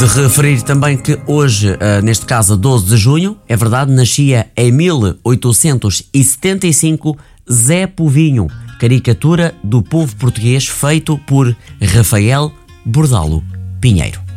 De referir também que hoje, neste caso 12 de junho, é verdade, nascia em 1875 Zé Povinho, caricatura do povo português feito por Rafael Bordalo Pinheiro.